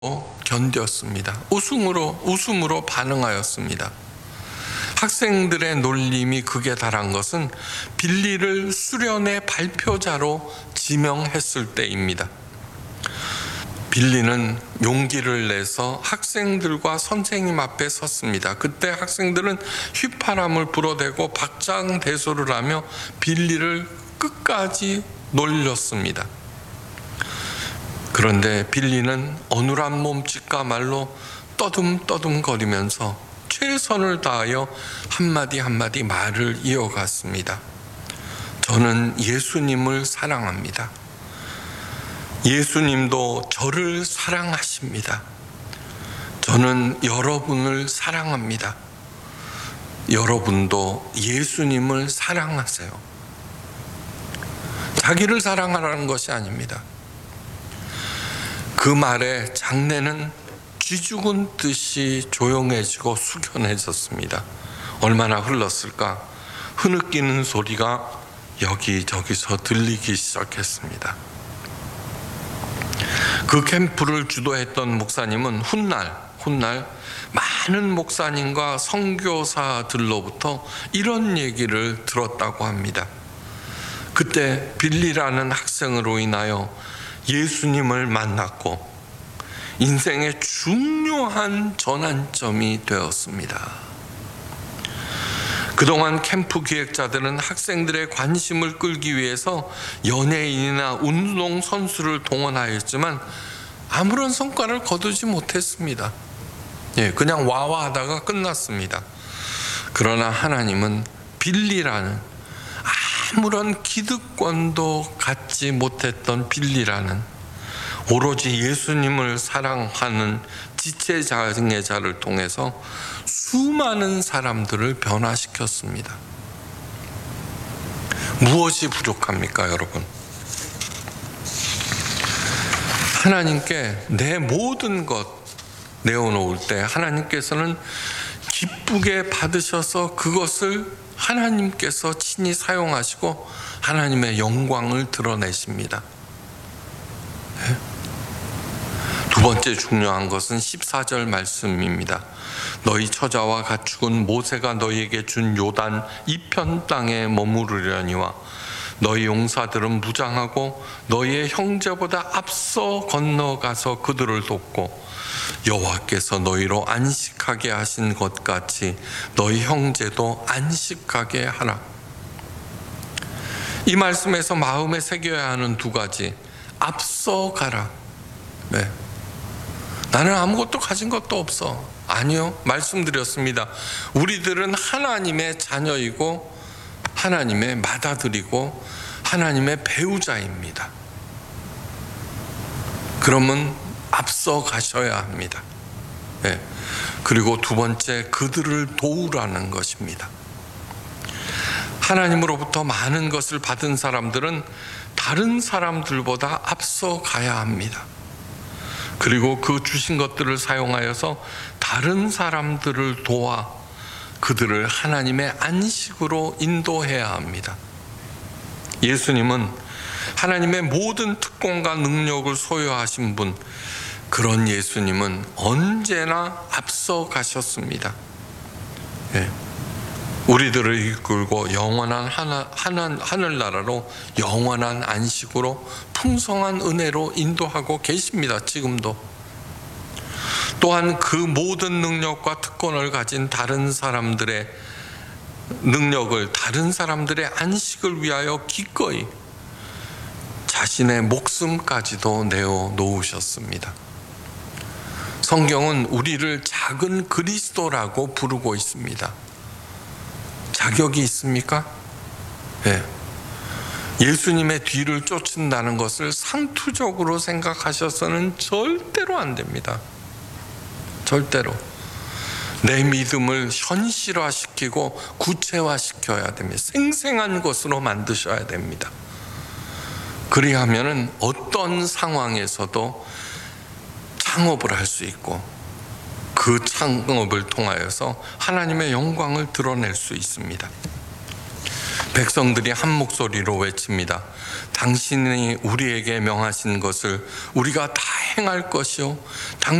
견뎠습니다. 웃음으로 반응하였습니다. 학생들의 놀림이 극에 달한 것은 빌리를 수련의 발표자로 지명했을 때입니다. 빌리는 용기를 내서 학생들과 선생님 앞에 섰습니다. 그때 학생들은 휘파람을 불어대고 박장대소를 하며 빌리를 끝까지 놀렸습니다. 그런데 빌리는 어눌한 몸짓과 말로 떠듬떠듬거리면서 최선을 다하여 한마디 한마디 말을 이어갔습니다. 저는 예수님을 사랑합니다. 예수님도 저를 사랑하십니다. 저는 여러분을 사랑합니다. 여러분도 예수님을 사랑하세요. 자기를 사랑하라는 것이 아닙니다. 그 말에 장내는 쥐죽은 듯이 조용해지고 숙연해졌습니다. 얼마나 흘렀을까? 흐느끼는 소리가 여기저기서 들리기 시작했습니다. 그 캠프를 주도했던 목사님은 훗날 많은 목사님과 선교사들로부터 이런 얘기를 들었다고 합니다. 그때 빌리라는 학생으로 인하여 예수님을 만났고 인생의 중요한 전환점이 되었습니다. 그동안 캠프 기획자들은 학생들의 관심을 끌기 위해서 연예인이나 운동선수를 동원하였지만 아무런 성과를 거두지 못했습니다. 그냥 와와 하다가 끝났습니다. 그러나 하나님은 빌리라는 아무런 기득권도 갖지 못했던 빌리라는 오로지 예수님을 사랑하는 지체장애자를 통해서 수많은 사람들을 변화시켰습니다. 무엇이 부족합니까, 여러분? 하나님께 내 모든 것 내어놓을 때 하나님께서는 기쁘게 받으셔서 그것을 하나님께서 친히 사용하시고 하나님의 영광을 드러내십니다. 두 번째 중요한 것은 14절 말씀입니다. 너희 처자와 가축은 모세가 너희에게 준 요단 이편 땅에 머무르려니와 너희 용사들은 무장하고 너희의 형제보다 앞서 건너가서 그들을 돕고 여호와께서 너희로 안식하게 하신 것 같이 너희 형제도 안식하게 하라. 이 말씀에서 마음에 새겨야 하는 두 가지. 앞서 가라. 나는 아무것도 가진 것도 없어. 아니요, 말씀드렸습니다. 우리들은 하나님의 자녀이고 하나님의 맏아들이고 하나님의 배우자입니다. 그러면 앞서 가셔야 합니다. 그리고 두 번째, 그들을 도우라는 것입니다. 하나님으로부터 많은 것을 받은 사람들은 다른 사람들보다 앞서 가야 합니다. 그리고 그 주신 것들을 사용하여서 다른 사람들을 도와 그들을 하나님의 안식으로 인도해야 합니다. 예수님은 하나님의 모든 특권과 능력을 소유하신 분, 그런 예수님은 언제나 앞서 가셨습니다. 우리들을 이끌고 영원한 하늘나라로 영원한 안식으로 풍성한 은혜로 인도하고 계십니다. 지금도. 또한 그 모든 능력과 특권을 가진 다른 사람들의 능력을 다른 사람들의 안식을 위하여 기꺼이 자신의 목숨까지도 내어 놓으셨습니다. 성경은 우리를 작은 그리스도라고 부르고 있습니다. 자격이 있습니까? 예수님의 뒤를 쫓는다는 것을 상투적으로 생각하셔서는 절대로 안 됩니다. 절대로. 내 믿음을 현실화시키고 구체화시켜야 됩니다. 생생한 것으로 만드셔야 됩니다. 그리하면은 어떤 상황에서도 창업을 할 수 있고 그 창업을 통하여서 하나님의 영광을 드러낼 수 있습니다. 백성들이 한 목소리로 외칩니다. 당신이 우리에게 명하신 것을 우리가 다 행할 것이요